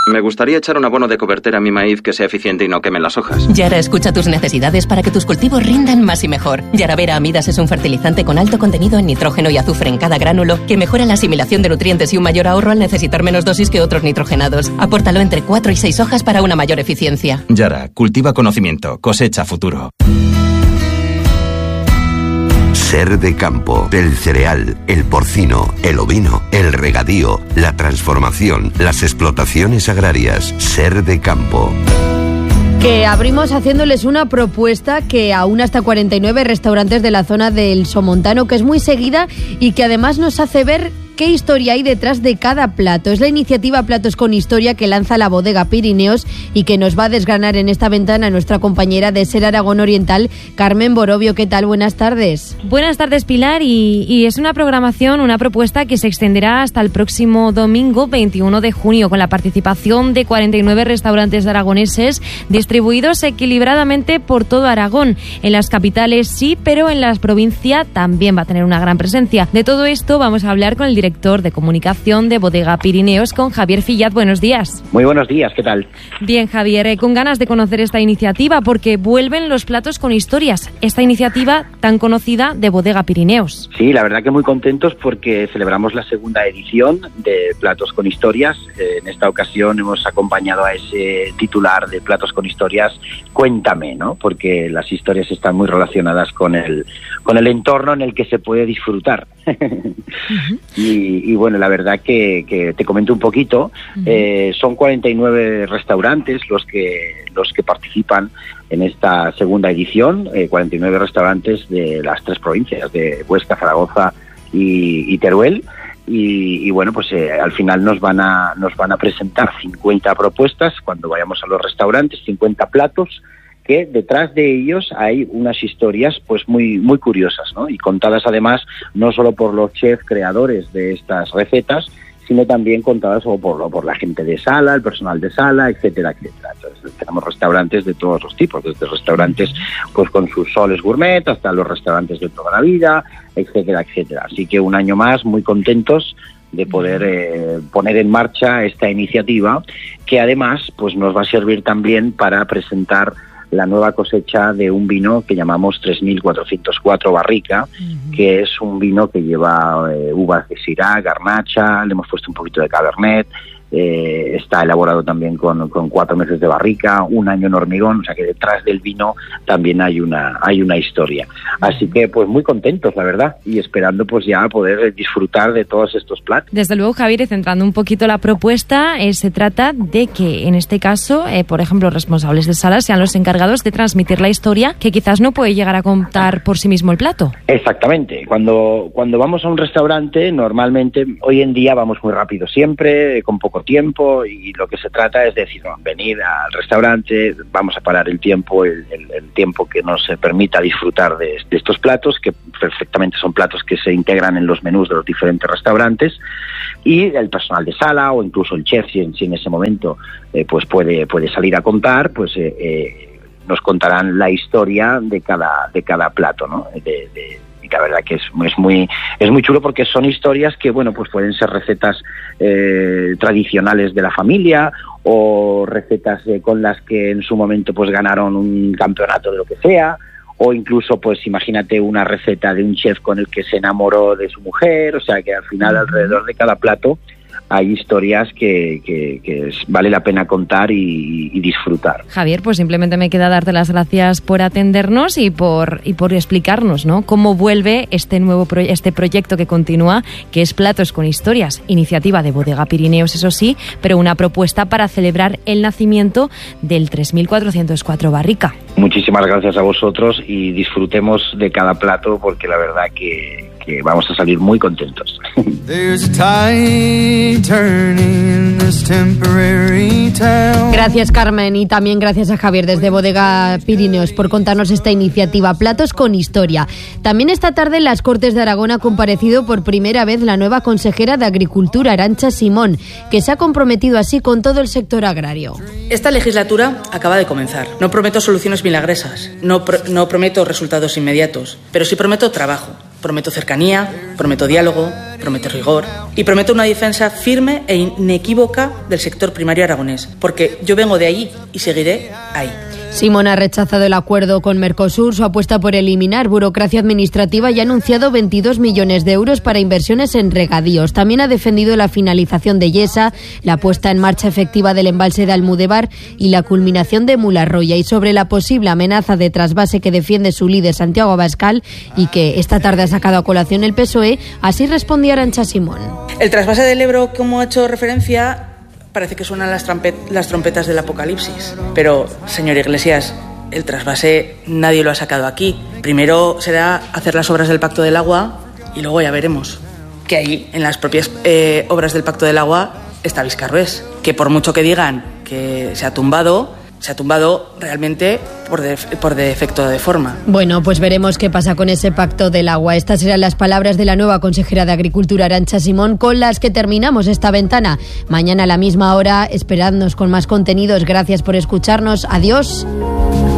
Me gustaría echar un abono de cobertura a mi maíz que sea eficiente y no queme las hojas. Yara escucha tus necesidades para que tus cultivos rindan más y mejor. Yaravera Amidas es un fertilizante con alto contenido en nitrógeno y azufre en cada gránulo que mejora la asimilación de nutrientes y un mayor ahorro al necesitar menos dosis que otros nitrogenados. Apórtalo entre 4 y 6 hojas para una mayor eficiencia. Yara, cultiva conocimiento, cosecha futuro. Ser de campo, el cereal, el porcino, el ovino, el regadío, la transformación, las explotaciones agrarias. Ser de campo. Que abrimos haciéndoles una propuesta que aúna hasta 49 restaurantes de la zona del Somontano, que es muy seguida y que además nos hace ver qué historia hay detrás de cada plato. Es la iniciativa Platos con Historia que lanza la bodega Pirineos y que nos va a desgranar en esta ventana nuestra compañera de Ser Aragón Oriental, Carmen Borovio. ¿Qué tal? Buenas tardes. Buenas tardes, Pilar. Y es una programación, una propuesta que se extenderá hasta el próximo domingo 21 de junio con la participación de 49 restaurantes aragoneses distribuidos equilibradamente por todo Aragón. En las capitales sí, pero en la provincia también va a tener una gran presencia. De todo esto vamos a hablar con el director de comunicación de Bodega Pirineos, con Javier Fillat. Buenos días. Muy buenos días, ¿qué tal? Bien, Javier, con ganas de conocer esta iniciativa porque vuelven los platos con historias, esta iniciativa tan conocida de Bodega Pirineos. Sí, la verdad que muy contentos porque celebramos la segunda edición de Platos con Historias. En esta ocasión hemos acompañado a ese titular de Platos con Historias, Cuéntame, ¿no? Porque las historias están muy relacionadas con el entorno en el que se puede disfrutar. Uh-huh. Y bueno, la verdad que te comento un poquito. Son 49 restaurantes los que participan en esta segunda edición, 49 restaurantes de las 3 provincias, de Huesca, Zaragoza y Teruel. Y bueno, pues al final nos van a presentar 50 propuestas cuando vayamos a los restaurantes, 50 platos, que detrás de ellos hay unas historias pues muy muy curiosas, ¿no? Y contadas además no solo por los chefs creadores de estas recetas, sino también contadas por la gente de sala, el personal de sala, etcétera, etcétera. Entonces tenemos restaurantes de todos los tipos, desde restaurantes pues con sus soles gourmet hasta los restaurantes de toda la vida, etcétera, etcétera. Así que un año más muy contentos de poder poner en marcha esta iniciativa, que además pues nos va a servir también para presentar la nueva cosecha de un vino que llamamos 3404 Barrica, que es un vino que lleva uvas de Syrah, Garnacha, le hemos puesto un poquito de Cabernet, está elaborado también con 4 meses de barrica, 1 año en hormigón, o sea que detrás del vino también hay una historia. Así que pues muy contentos, la verdad, y esperando pues ya poder disfrutar de todos estos platos. Desde luego, Javier, y centrando un poquito la propuesta, se trata de que en este caso, por ejemplo, responsables de salas sean los encargados de transmitir la historia que quizás no puede llegar a contar por sí mismo el plato. Exactamente. Cuando vamos a un restaurante, normalmente hoy en día vamos muy rápido siempre, con poco tiempo, y lo que se trata es decir, no, venir al restaurante, vamos a parar el tiempo, el tiempo que nos permita disfrutar de estos platos, que perfectamente son platos que se integran en los menús de los diferentes restaurantes, y el personal de sala o incluso el chef, si en ese momento pues puede salir a contar, pues nos contarán la historia de cada plato, ¿no? Y la verdad que es muy chulo porque son historias que, bueno, pues pueden ser recetas tradicionales de la familia o recetas con las que en su momento pues ganaron un campeonato de lo que sea, o incluso pues imagínate una receta de un chef con el que se enamoró de su mujer, o sea que al final alrededor de cada plato hay historias que vale la pena contar y disfrutar. Javier, pues simplemente me queda darte las gracias por atendernos y por explicarnos, ¿no?, cómo vuelve este proyecto que continúa, que es Platos con Historias, iniciativa de Bodega Pirineos, eso sí, pero una propuesta para celebrar el nacimiento del 3404 Barrica. Muchísimas gracias a vosotros y disfrutemos de cada plato porque la verdad que vamos a salir muy contentos. Gracias, Carmen, y también gracias a Javier desde Bodega Pirineos por contarnos esta iniciativa Platos con Historia. También esta tarde en las Cortes de Aragón ha comparecido por primera vez la nueva consejera de Agricultura, Arantxa Simón, que se ha comprometido así con todo el sector agrario. Esta legislatura acaba de comenzar. No prometo soluciones milagresas, no prometo resultados inmediatos, pero sí prometo trabajo. Prometo cercanía, prometo diálogo, prometo rigor y prometo una defensa firme e inequívoca del sector primario aragonés, porque yo vengo de allí y seguiré ahí. Simón ha rechazado el acuerdo con Mercosur, su apuesta por eliminar burocracia administrativa y ha anunciado 22 millones de euros para inversiones en regadíos. También ha defendido la finalización de Yesa, la puesta en marcha efectiva del embalse de Almudebar y la culminación de Mularroya. Y sobre la posible amenaza de trasvase que defiende su líder Santiago Abascal y que esta tarde ha sacado a colación el PSOE, así respondía Arantxa Simón. El trasvase del Ebro, como ha hecho referencia, parece que suenan las trompetas del apocalipsis. Pero, señor Iglesias, el trasvase nadie lo ha sacado aquí. Primero será hacer las obras del Pacto del Agua y luego ya veremos. Que ahí, en las propias obras del Pacto del Agua, está Vizcarrués. Que por mucho que digan que se ha tumbado realmente por defecto de forma. Bueno, pues veremos qué pasa con ese Pacto del Agua. Estas serán las palabras de la nueva consejera de Agricultura, Arantxa Simón, con las que terminamos esta ventana. Mañana a la misma hora, esperadnos con más contenidos. Gracias por escucharnos. Adiós.